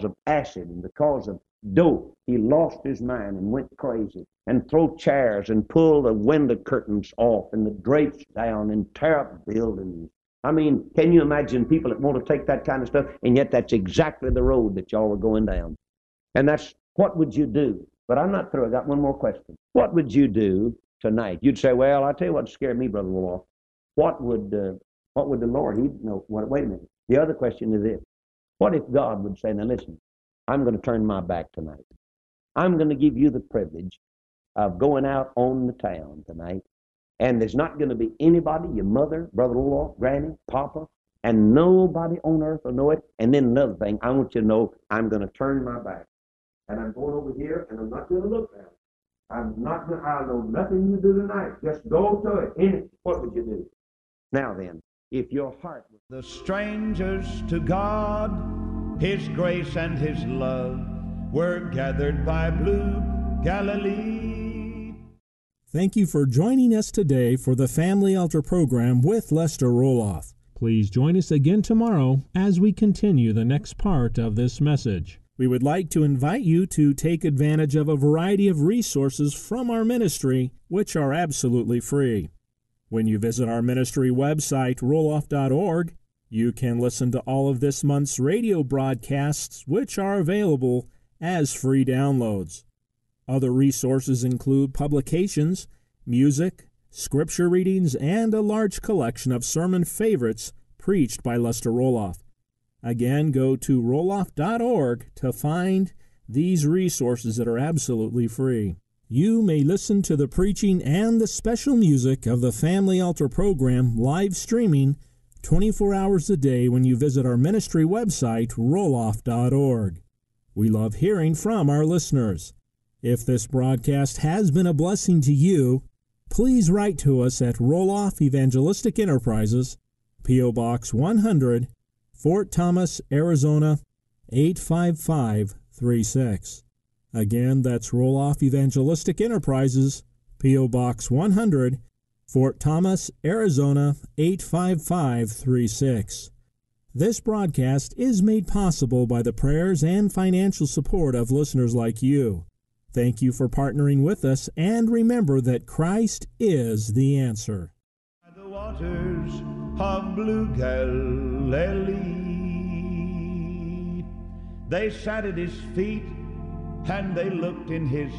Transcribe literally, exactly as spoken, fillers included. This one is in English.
of acid and because of dope, he lost his mind and went crazy and throw chairs and pull the window curtains off and the drapes down and tear up buildings. I mean, can you imagine people that want to take that kind of stuff? And yet that's exactly the road that y'all are going down. And that's, what would you do? But I'm not through. I got one more question. What would you do tonight? You'd say, well, I'll tell you what scared me, Brother Wolof. What would uh, what would the Lord, he, no, wait a minute. The other question is this. What if God would say, now listen, I'm going to turn my back tonight. I'm going to give you the privilege of going out on the town tonight, and there's not going to be anybody, your mother, Brother Wolof, Granny, Papa, and nobody on earth will know it. And then another thing, I want you to know I'm going to turn my back. And I'm going over here, and I'm not going to look at it. I'm not going to, I'll know nothing you do tonight. Just go to it. Any, what would you do? Now then, if your heart... The strangers to God, His grace and His love, were gathered by blue Galilee. Thank you for joining us today for the Family Altar program with Lester Roloff. Please join us again tomorrow as we continue the next part of this message. We would like to invite you to take advantage of a variety of resources from our ministry, which are absolutely free. When you visit our ministry website, roloff dot org, you can listen to all of this month's radio broadcasts, which are available as free downloads. Other resources include publications, music, scripture readings, and a large collection of sermon favorites preached by Lester Roloff. Again, go to roloff dot org to find these resources that are absolutely free. You may listen to the preaching and the special music of the Family Altar program live streaming twenty-four hours a day when you visit our ministry website, roloff dot org. We love hearing from our listeners. If this broadcast has been a blessing to you, please write to us at Roloff Evangelistic Enterprises, P O. Box one hundred, Fort Thomas, Arizona, eight five five three six. Again, that's Roloff Evangelistic Enterprises, P O. Box one hundred, Fort Thomas, Arizona, eight five five three six. This broadcast is made possible by the prayers and financial support of listeners like you. Thank you for partnering with us, and remember that Christ is the answer. The waters of blue Galilee, they sat at His feet, and they looked in His